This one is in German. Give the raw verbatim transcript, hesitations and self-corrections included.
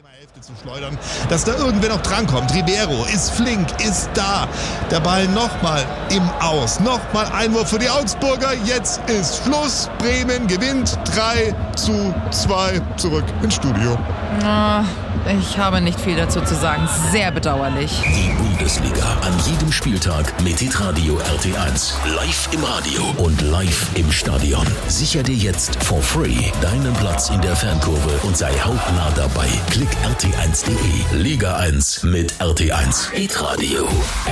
Hälfte zu schleudern, dass da irgendwer noch drankommt. Ribeiro ist flink, ist da. Der Ball nochmal im Aus. Nochmal Einwurf für die Augsburger. Jetzt ist Schluss. Bremen gewinnt drei zu zwei. Zurück ins Studio. Oh, ich habe nicht viel dazu zu sagen. Sehr bedauerlich. Die Bundesliga an jedem Spieltag mit hitradio R T eins. Live im Radio und live im Stadion. Sicher dir jetzt for free deinen Platz in der Fankurve und sei hautnah dabei. Klick R T eins punkt de. Liga eins mit R T eins. Hitradio.